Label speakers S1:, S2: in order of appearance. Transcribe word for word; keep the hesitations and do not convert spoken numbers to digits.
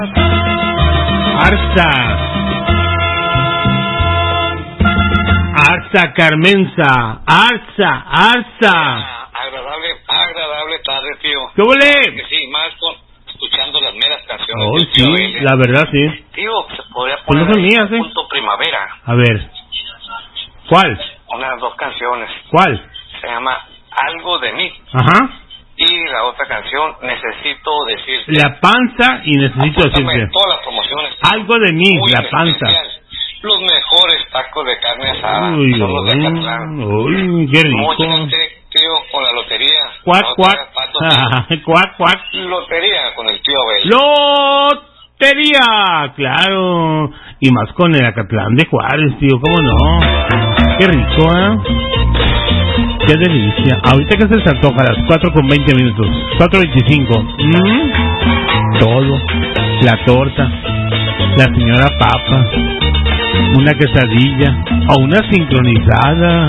S1: Arza. Arza Carmenza. Arza, Arza.
S2: Ah, agradable, agradable tarde, tío.
S1: ¿Qué huele?
S2: Que sí, más con, escuchando las meras canciones.
S1: Oh,
S2: del tío
S1: sí,
S2: Abel.
S1: la verdad sí.
S2: Tío, se podría
S1: Pues
S2: poner
S1: no son mías, ¿eh?
S2: Punto Primavera.
S1: A ver. ¿Cuál?
S2: Unas dos canciones.
S1: ¿Cuál?
S2: Se llama Algo de mí.
S1: Ajá.
S2: Y la otra canción, Necesito decirte.
S1: La panza y necesito
S2: Apúntame
S1: decirte.
S2: todas las promociones.
S1: Algo de mí,
S2: Muy
S1: la
S2: en
S1: panza.
S2: especial, los mejores tacos de carne asada.
S1: Uy,
S2: Son los de
S1: uy,
S2: Acatlán.
S1: uy, qué
S2: Mucha
S1: rico.
S2: gente, tío, con la lotería.
S1: Cuac,
S2: No
S1: cuac.
S2: te hagas pato,
S1: Cuac, cuac.
S2: lotería con el tío Abel.
S1: Lotería, claro. Y más con el Acatlán de Juárez, tío, ¿cómo no? Qué rico, ¿eh? Qué delicia. Ahorita que se les antoja, a las cuatro con veinte minutos. cuatro veinticinco. ¿Mm? Todo. La torta. La señora papa. Una quesadilla. O una sincronizada.